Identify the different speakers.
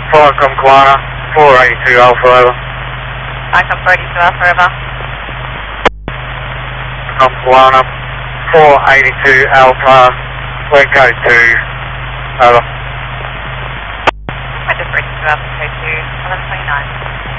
Speaker 1: Falcon Kwana, 482 Alpha over.
Speaker 2: Falcon 482 Alpha over.
Speaker 1: Falcon Kwana, 482 Alpha, wind code 2, over.
Speaker 2: Roger 482 Alpha, code 2, 1129.